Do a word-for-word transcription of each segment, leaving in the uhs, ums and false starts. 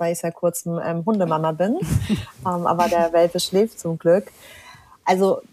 weil ich seit kurzem ähm, Hundemama bin. ähm, aber der Welpe schläft zum Glück. Also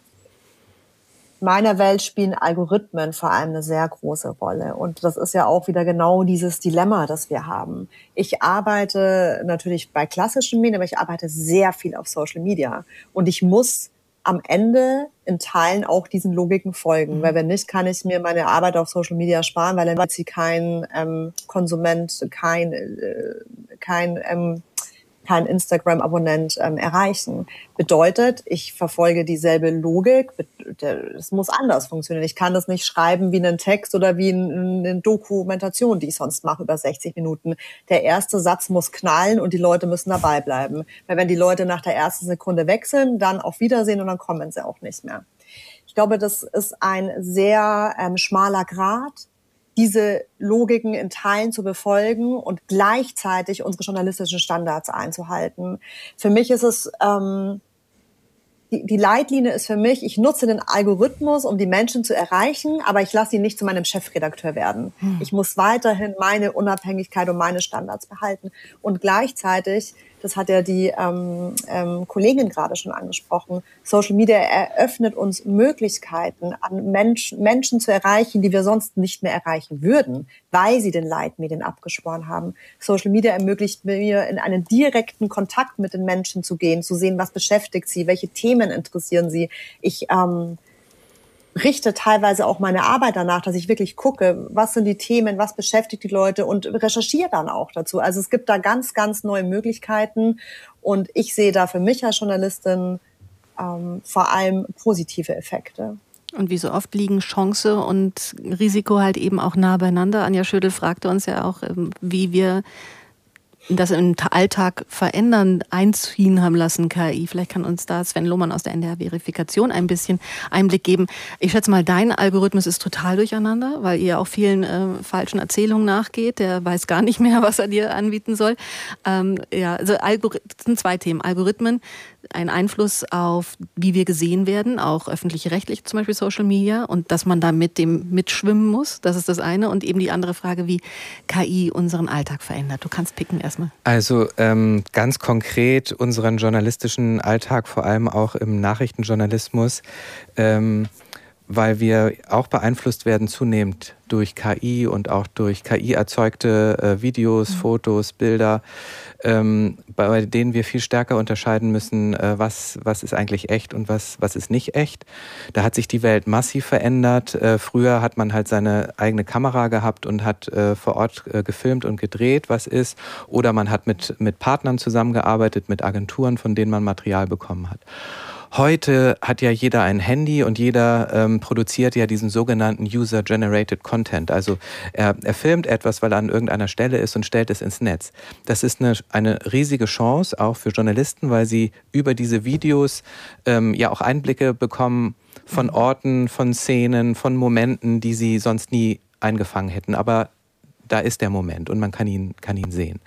meiner Welt spielen Algorithmen vor allem eine sehr große Rolle. Und das ist ja auch wieder genau dieses Dilemma, das wir haben. Ich arbeite natürlich bei klassischen Medien, aber ich arbeite sehr viel auf Social Media. Und ich muss am Ende in Teilen auch diesen Logiken folgen. Mhm. Weil wenn nicht, kann ich mir meine Arbeit auf Social Media sparen, weil dann wird sie kein ähm, Konsument, kein, äh, kein ähm, kein Instagram-Abonnent ähm, erreichen. Bedeutet, ich verfolge dieselbe Logik, es muss anders funktionieren. Ich kann das nicht schreiben wie einen Text oder wie eine Dokumentation, die ich sonst mache über sechzig Minuten. Der erste Satz muss knallen und die Leute müssen dabei bleiben. Weil wenn die Leute nach der ersten Sekunde wechseln, dann auf Wiedersehen und dann kommen sie auch nicht mehr. Ich glaube, das ist ein sehr ähm, schmaler Grat, diese Logiken in Teilen zu befolgen und gleichzeitig unsere journalistischen Standards einzuhalten. Für mich ist es, ähm, die, die Leitlinie ist für mich, ich nutze den Algorithmus, um die Menschen zu erreichen, aber ich lasse ihn nicht zu meinem Chefredakteur werden. Hm. Ich muss weiterhin meine Unabhängigkeit und meine Standards behalten. Und gleichzeitig, das hat ja die ähm, ähm, Kollegin gerade schon angesprochen, Social Media eröffnet uns Möglichkeiten, an Mensch, Menschen zu erreichen, die wir sonst nicht mehr erreichen würden, weil sie den Leitmedien abgeschworen haben. Social Media ermöglicht mir, in einen direkten Kontakt mit den Menschen zu gehen, zu sehen, was beschäftigt sie, welche Themen interessieren sie. Ich ähm, richte teilweise auch meine Arbeit danach, dass ich wirklich gucke, was sind die Themen, was beschäftigt die Leute und recherchiere dann auch dazu. Also es gibt da ganz, ganz neue Möglichkeiten und ich sehe da für mich als Journalistin ähm, vor allem positive Effekte. Und wie so oft liegen Chance und Risiko halt eben auch nah beieinander. Anja Schödel fragte uns ja auch, wie wir das im Alltag verändern, einziehen haben lassen, K I. Vielleicht kann uns da Sven Lohmann aus der N D R-Verifikation ein bisschen Einblick geben. Ich schätze mal, dein Algorithmus ist total durcheinander, weil ihr auch vielen äh, falschen Erzählungen nachgeht. Der weiß gar nicht mehr, was er dir anbieten soll. Ähm, ja, also Algorith- das sind zwei Themen. Algorithmen, ein Einfluss auf, wie wir gesehen werden, auch öffentlich-rechtlich, zum Beispiel Social Media, und dass man da mit dem mitschwimmen muss. Das ist das eine. Und eben die andere Frage, wie K I unseren Alltag verändert. Du kannst picken erstmal. Also ähm, ganz konkret unseren journalistischen Alltag, vor allem auch im Nachrichtenjournalismus, ähm, weil wir auch beeinflusst werden zunehmend durch K I und auch durch K I erzeugte äh, Videos, mhm. Fotos, Bilder, ähm, bei denen wir viel stärker unterscheiden müssen, äh, was, was ist eigentlich echt und was, was ist nicht echt. Da hat sich die Welt massiv verändert. Äh, früher hat man halt seine eigene Kamera gehabt und hat äh, vor Ort äh, gefilmt und gedreht, was ist. Oder man hat mit, mit Partnern zusammengearbeitet, mit Agenturen, von denen man Material bekommen hat. Heute hat ja jeder ein Handy und jeder ähm, produziert ja diesen sogenannten User-Generated Content. Also er, er filmt etwas, weil er an irgendeiner Stelle ist und stellt es ins Netz. Das ist eine, eine riesige Chance, auch für Journalisten, weil sie über diese Videos ähm, ja auch Einblicke bekommen von Orten, von Szenen, von Momenten, die sie sonst nie eingefangen hätten. Aber da ist der Moment und man kann ihn, kann ihn sehen.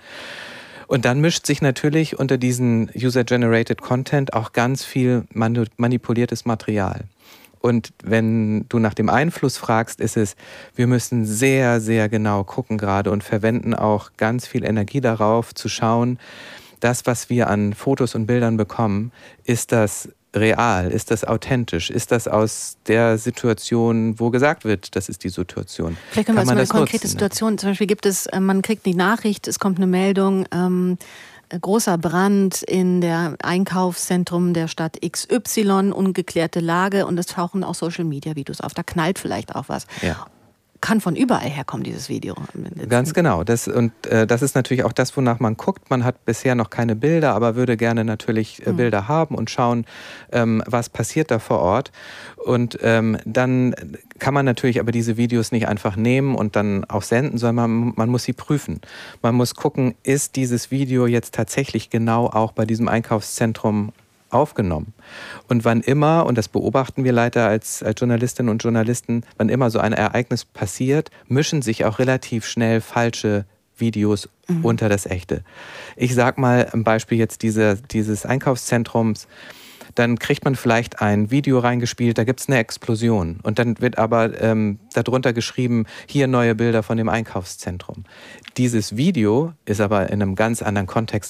Und dann mischt sich natürlich unter diesen User-Generated Content auch ganz viel manipuliertes Material. Und wenn du nach dem Einfluss fragst, ist es, wir müssen sehr, sehr genau gucken gerade und verwenden auch ganz viel Energie darauf, zu schauen, das, was wir an Fotos und Bildern bekommen, ist das real? Ist das authentisch? Ist das aus der Situation, wo gesagt wird, das ist die Situation? Vielleicht können wir uns mal eine konkrete Situation, zum Beispiel gibt es, man kriegt die Nachricht, es kommt eine Meldung, ähm, großer Brand in der Einkaufszentrum der Stadt X Y, ungeklärte Lage, und es tauchen auch Social-Media-Videos auf. Da knallt vielleicht auch was. Ja. Kann von überall herkommen, dieses Video. Ganz genau. Das, und äh, das ist natürlich auch das, wonach man guckt. Man hat bisher noch keine Bilder, aber würde gerne natürlich äh, Bilder mhm. haben und schauen, ähm, was passiert da vor Ort. Und ähm, dann kann man natürlich aber diese Videos nicht einfach nehmen und dann auch senden, sondern man, man muss sie prüfen. Man muss gucken, ist dieses Video jetzt tatsächlich genau auch bei diesem Einkaufszentrum aufgenommen. Und wann immer, und das beobachten wir leider als, als Journalistinnen und Journalisten, wann immer so ein Ereignis passiert, mischen sich auch relativ schnell falsche Videos mhm. unter das Echte. Ich sag mal ein Beispiel jetzt diese, dieses Einkaufszentrums. Dann kriegt man vielleicht ein Video reingespielt, da gibt es eine Explosion. Und dann wird aber ähm, darunter geschrieben, hier neue Bilder von dem Einkaufszentrum. Dieses Video ist aber in einem ganz anderen Kontext